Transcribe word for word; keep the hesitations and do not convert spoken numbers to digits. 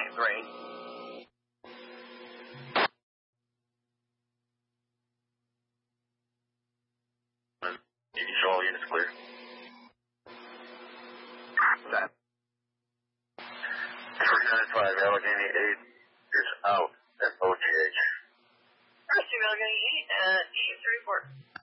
three. You show all units clear. That. three nine five Allegheny eight is out at O G H. Rescue Allegheny eight at E three four.